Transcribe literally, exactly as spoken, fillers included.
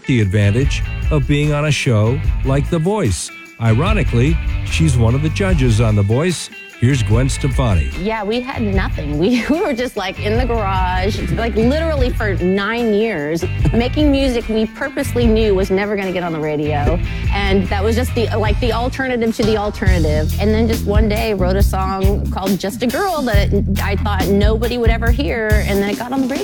the advantage of being on a show like The Voice. Ironically, she's one of the judges on The Voice. Here's Gwen Stefani. Yeah, we had nothing. We, we were just like in the garage, like literally for nine years, making music we purposely knew was never going to get on the radio. And that was just the like the alternative to the alternative. And then just one day wrote a song called Just a Girl that I thought nobody would ever hear. And then it got on the radio.